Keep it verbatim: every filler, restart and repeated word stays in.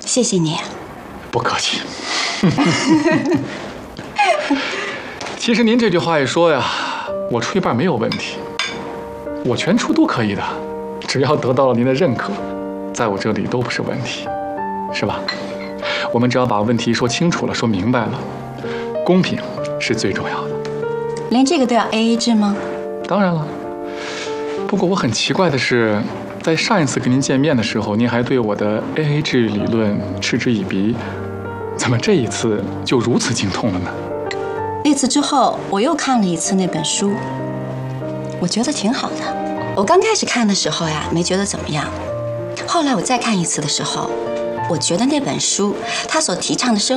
谢谢你。 不客气。其实您这句话一说呀，我出一半没有问题，我全出都可以的，只要得到了您的认可，在我这里都不是问题，是吧？我们只要把问题说清楚了，说明白了，公平是最重要的。 连这个都要 A A 制吗？ 当然了。不过我很奇怪的是，在上一次跟您见面的时候，您还对我的 A A 制理论嗤之以鼻，怎么这一次就如此精通了呢？ 那次之后，我又看了一次那本书，我觉得挺好的。我刚开始看的时候呀，没觉得怎么样。后来我再看一次的时候，我觉得那本书它所提倡的生